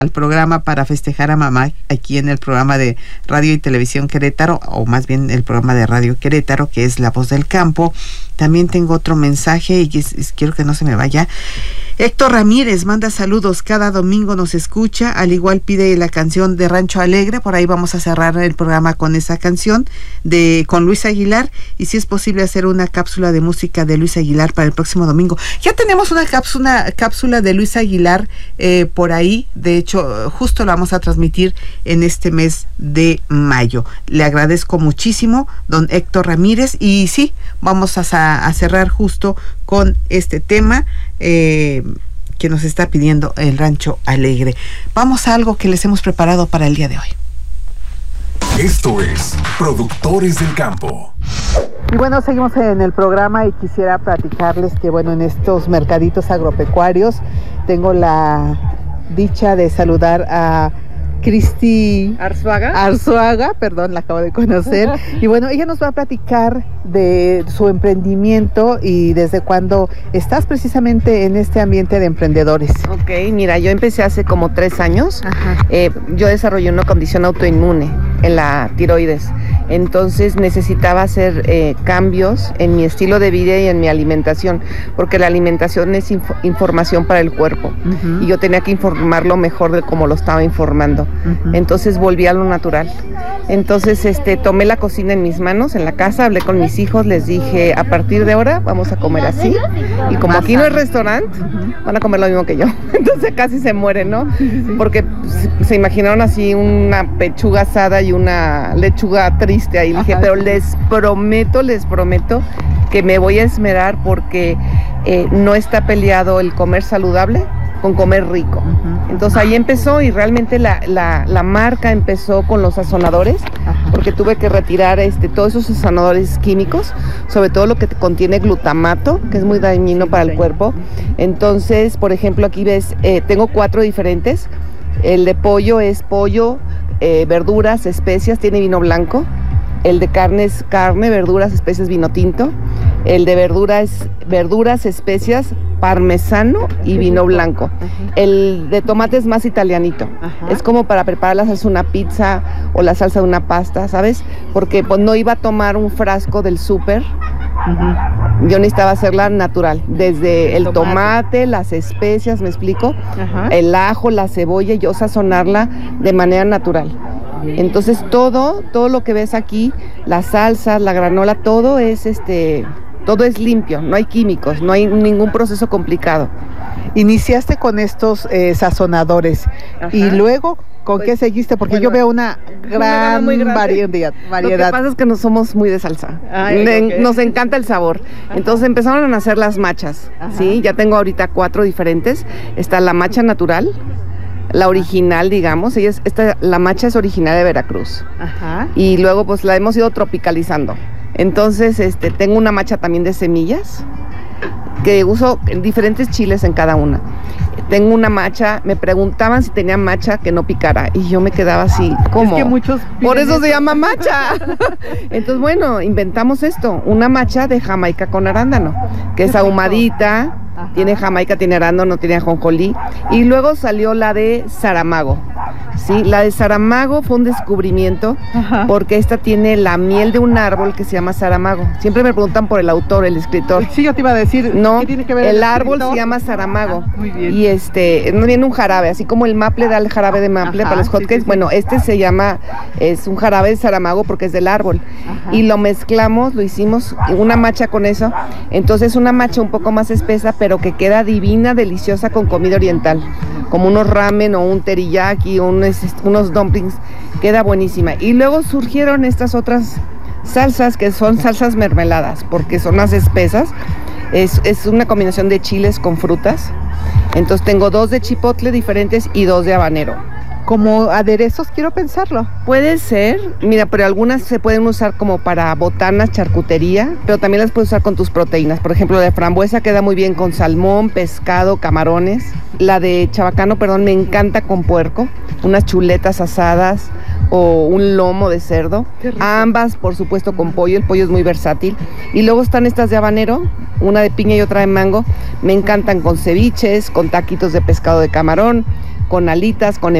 al programa para festejar a mamá aquí en el programa de Radio y Televisión Querétaro, o más bien el programa de Radio Querétaro, que es La Voz del Campo. También tengo otro mensaje y quiero que no se me vaya. Héctor Ramírez manda saludos, cada domingo nos escucha, al igual pide la canción de Rancho Alegre, por ahí vamos a cerrar el programa con esa canción con Luis Aguilar, y si es posible hacer una cápsula de música de Luis Aguilar para el próximo domingo. Ya tenemos una cápsula de Luis Aguilar por ahí, de hecho justo la vamos a transmitir en este mes de mayo. Le agradezco muchísimo, don Héctor Ramírez, y sí, vamos a cerrar justo con este tema que nos está pidiendo el Rancho Alegre. Vamos a algo que les hemos preparado para el día de hoy. Esto es Productores del Campo. Y bueno, seguimos en el programa y quisiera platicarles que bueno, en estos mercaditos agropecuarios tengo la dicha de saludar a Cristi Arzuaga, perdón, la acabo de conocer. Y bueno, ella nos va a platicar de su emprendimiento y desde cuándo estás precisamente en este ambiente de emprendedores. Ok, mira, yo empecé hace como 3 años. Yo desarrollé una condición autoinmune en la tiroides. Entonces necesitaba hacer cambios en mi estilo de vida y en mi alimentación, porque la alimentación es información para el cuerpo. Y yo tenía que informarlo mejor de cómo lo estaba informando. Entonces volví a lo natural. Entonces tomé la cocina en mis manos en la casa, hablé con mis hijos, les dije, a partir de ahora vamos a comer así, y como aquí no es restaurante, van a comer lo mismo que yo. Entonces casi se mueren, ¿no? Porque se imaginaron así una pechuga asada y una lechuga triste ahí. Dije, pero les prometo que me voy a esmerar, porque no está peleado el comer saludable con comer rico. Entonces ahí empezó, y realmente la marca empezó con los sazonadores, porque tuve que retirar todos esos sazonadores químicos, sobre todo lo que contiene glutamato, que es muy dañino para el cuerpo. Entonces, por ejemplo, aquí ves, tengo 4 diferentes. El de pollo es pollo, verduras, especias, tiene vino blanco. El de carne es carne, verduras, especias, vino tinto. El de verdura es verduras, especias, parmesano y vino blanco. El de tomate es más italianito. Es como para preparar la salsa de una pizza o la salsa de una pasta, ¿sabes? Porque pues no iba a tomar un frasco del súper. Yo necesitaba hacerla natural, desde el tomate, las especias, ¿me explico? El ajo, la cebolla, yo sazonarla de manera natural. Entonces todo lo que ves aquí, las salsas, la granola, todo es limpio, no hay químicos, no hay ningún proceso complicado. Iniciaste con estos sazonadores. Y luego, ¿con qué seguiste? Porque yo veo una gran variedad. Lo que pasa es que no somos muy de salsa. Nos encanta el sabor. Entonces empezaron a nacer las machas. ¿Sí? Ya tengo ahorita 4 diferentes. Está la macha natural, la original, digamos. La macha es original de Veracruz. Y luego pues la hemos ido tropicalizando. Entonces tengo una macha también de semillas, que uso diferentes chiles en cada una. Tengo una macha, me preguntaban si tenía macha que no picara, y yo me quedaba así, ¿cómo? Es que muchos por eso se llama macha. Entonces, bueno, inventamos esto, una macha de Jamaica con arándano, que es ahumadita, tiene Jamaica, tiene arándano, tiene ajonjolí, y luego salió la de Saramago. Sí, la de Saramago fue un descubrimiento, porque esta tiene la miel de un árbol que se llama Saramago. Siempre me preguntan por el autor, el escritor. Sí, yo te iba a decir, no, ¿qué tiene que ver el árbol se llama Saramago. Muy bien. Y no viene un jarabe, así como el maple da el jarabe de maple para los hotcakes. Sí. Bueno, es un jarabe de Saramago porque es del árbol. Y lo mezclamos, lo hicimos una macha con eso. Entonces una macha un poco más espesa, pero que queda divina, deliciosa con comida oriental, como unos ramen o un teriyaki o unos dumplings, queda buenísima. Y luego surgieron estas otras salsas, que son salsas mermeladas, porque son más espesas. Es una combinación de chiles con frutas. Entonces tengo 2 de chipotle diferentes y 2 de habanero. Como aderezos, quiero pensarlo. Puede ser, mira, pero algunas se pueden usar como para botanas, charcutería, pero también las puedes usar con tus proteínas. Por ejemplo, la de frambuesa queda muy bien con salmón, pescado, camarones. La de chabacano, me encanta con puerco, unas chuletas asadas o un lomo de cerdo. Ambas, por supuesto, con pollo. El pollo es muy versátil. Y luego están estas de habanero, una de piña y otra de mango. Me encantan con ceviches, con taquitos de pescado de camarón, con alitas, con